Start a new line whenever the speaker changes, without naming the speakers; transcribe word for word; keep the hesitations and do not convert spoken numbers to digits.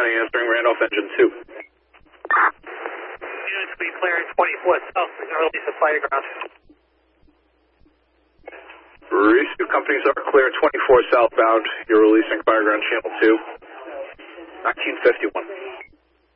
County answering Randolph Engine two.
Units be clearing twenty-four south. We're going to release the fire ground.
Rescue companies are clear twenty-four southbound. You're releasing Fireground Channel two. nineteen fifty-one.